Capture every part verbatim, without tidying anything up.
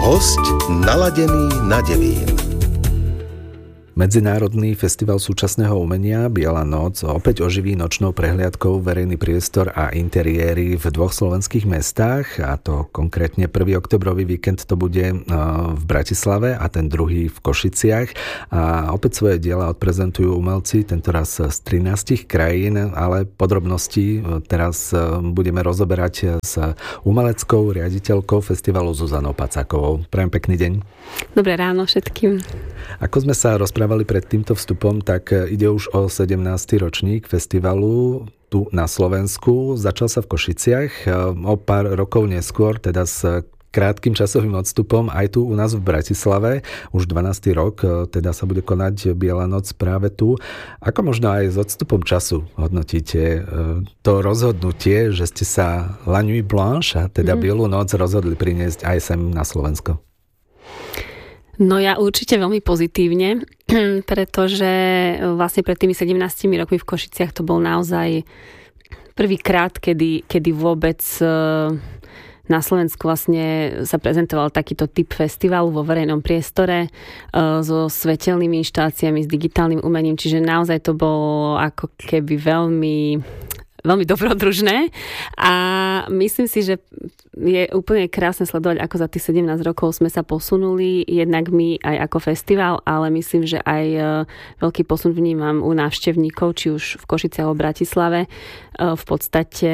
Hosť naladený na devín. Medzinárodný festival súčasného umenia Biela noc opäť oživí nočnou prehliadkou verejný priestor a interiéry v dvoch slovenských mestách, a to konkrétne prvý októbrový víkend to bude v Bratislave a ten druhý v Košiciach. A opäť svoje diela odprezentujú umelci, tentoraz z trinástich krajín, ale podrobnosti teraz budeme rozoberať s umeleckou riaditeľkou festivalu Zuzanou Pacákovou. Prajem pekný deň. Dobré ráno všetkým. Ako sme sa rozprávali pred týmto vstupom, tak ide už o sedemnásty ročník festivalu tu na Slovensku. Začal sa v Košiciach, o pár rokov neskôr, teda s krátkym časovým odstupom aj tu u nás v Bratislave. Už dvanásty rok, teda sa bude konať Biela noc práve tu. Ako možno aj s odstupom času hodnotíte to rozhodnutie, že ste sa La Nuit Blanche, teda mm. Bielu noc, rozhodli priniesť aj sem na Slovensko? No ja určite veľmi pozitívne, pretože vlastne pred tými sedemnástimi rokmi v Košiciach to bol naozaj prvýkrát, kedy, kedy vôbec na Slovensku vlastne sa prezentoval takýto typ festivalu vo verejnom priestore so svetelnými inštaláciami, s digitálnym umením, čiže naozaj to bolo ako keby veľmi veľmi dobrodružné a myslím si, že je úplne krásne sledovať, ako za tých sedemnásť rokov sme sa posunuli, jednak my aj ako festival, ale myslím, že aj veľký posun vnímam u návštevníkov, či už v Košiciach alebo Bratislave. V podstate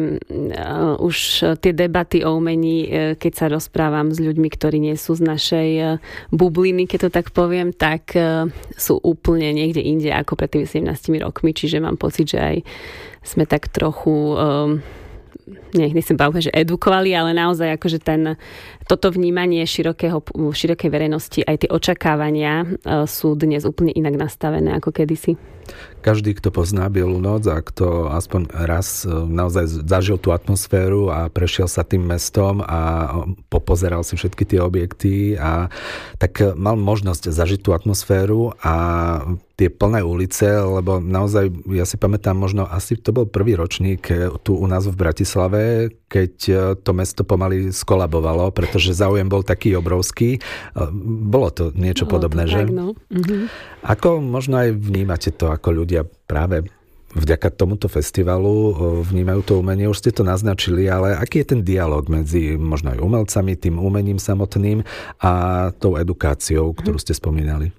už tie debaty o umení, keď sa rozprávam s ľuďmi, ktorí nie sú z našej bubliny, keď to tak poviem, tak sú úplne niekde inde ako pred tými sedemnástimi rokmi, čiže mám pocit, že aj sme tak trochu, um, nech, nechcem povedať, že edukovali, ale naozaj akože ten, toto vnímanie širokého, širokej verejnosti, aj tie očakávania uh, sú dnes úplne inak nastavené ako kedysi. Každý, kto pozná Bielu noc a kto aspoň raz naozaj zažil tú atmosféru a prešiel sa tým mestom a popozeral si všetky tie objekty, a tak mal možnosť zažiť tú atmosféru a tie plné ulice, lebo naozaj, ja si pamätám, možno asi to bol prvý ročník tu u nás v Bratislave, keď to mesto pomaly skolabovalo, pretože záujem bol taký obrovský. Bolo to niečo no, podobné, to že? Tak, no. Mhm. Ako možno aj vnímate to, ako ľudia práve vďaka tomuto festivalu vnímajú to umenie? Už ste to naznačili, ale aký je ten dialog medzi možno aj umelcami, tým umením samotným a tou edukáciou, ktorú ste spomínali?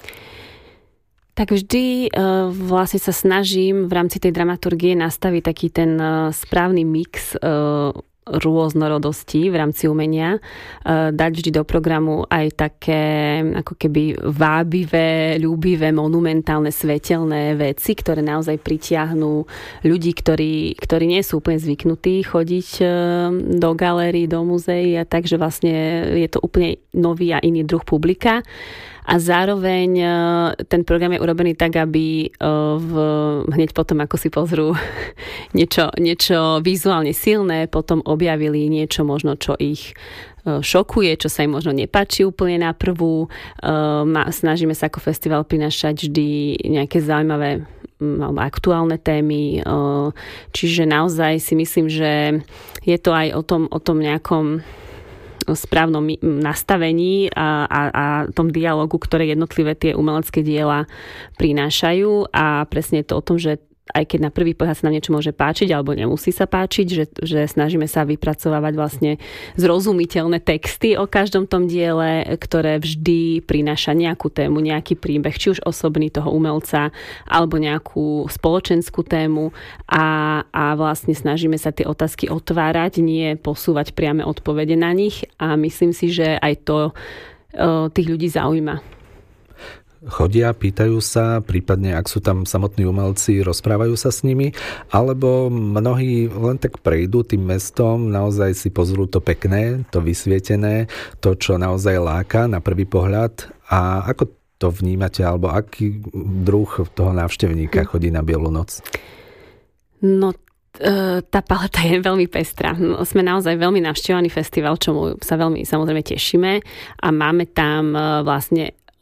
Tak vždy uh, vlastne sa snažím v rámci tej dramaturgie nastaviť taký ten uh, správny mix uh, rôznorodosti v rámci umenia, uh, dať vždy do programu aj také ako keby vábivé, ľúbivé, monumentálne, svetelné veci, ktoré naozaj pritiahnú ľudí, ktorí, ktorí nie sú úplne zvyknutí chodiť uh, do galérií, do muzeí, a takže vlastne je to úplne nový a iný druh publika. A zároveň ten program je urobený tak, aby v, hneď potom, ako si pozrú niečo, niečo vizuálne silné, potom objavili niečo možno, čo ich šokuje, čo sa im možno nepáči úplne na prvú. Snažíme sa ako festival prinášať vždy nejaké zaujímavé alebo aktuálne témy. Čiže naozaj si myslím, že je to aj o tom, o tom nejakom správnom nastavení a, a, a tom dialogu, ktoré jednotlivé tie umelecké diela prinášajú, a presne je to o tom, že aj keď na prvý pohľad sa nám niečo môže páčiť alebo nemusí sa páčiť, že, že snažíme sa vypracovávať vlastne zrozumiteľné texty o každom tom diele, ktoré vždy prináša nejakú tému, nejaký príbeh, či už osobný toho umelca alebo nejakú spoločenskú tému, a, a vlastne snažíme sa tie otázky otvárať, nie posúvať priame odpovede na nich, a myslím si, že aj to o, tých ľudí zaujíma. Chodia, pýtajú sa, prípadne ak sú tam samotní umelci, rozprávajú sa s nimi, alebo mnohí len tak prejdú tým mestom, naozaj si pozrú to pekné, to vysvietené, to, čo naozaj láka na prvý pohľad. A ako to vnímate, alebo aký druh toho návštevníka chodí na Bielu noc? No, tá paleta je veľmi pestrá. Sme naozaj veľmi navštevovaný festival, čomu sa veľmi samozrejme tešíme, a máme tam vlastne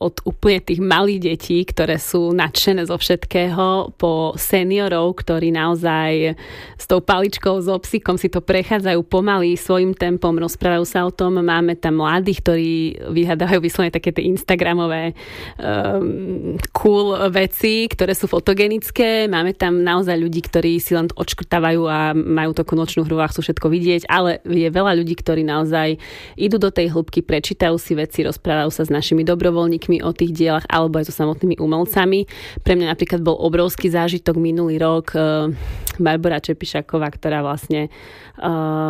od úplne tých malých detí, ktoré sú nadšené zo všetkého, po seniorov, ktorí naozaj s tou paličkou, s obsíkom si to prechádzajú pomaly svojim tempom, rozprávajú sa o tom. Máme tam mladých, ktorí vyhľadávajú vyslovene také tie instagramové um, cool veci, ktoré sú fotogenické. Máme tam naozaj ľudí, ktorí si len odškrtávajú a majú takú nočnú hru a chcú všetko vidieť, ale je veľa ľudí, ktorí naozaj idú do tej hĺbky, prečítajú si veci, rozprávajú sa s našimi dobrovoľníkmi o tých dielach alebo aj so samotnými umelcami. Pre mňa napríklad bol obrovský zážitok minulý rok Barbora Čepišaková, ktorá vlastne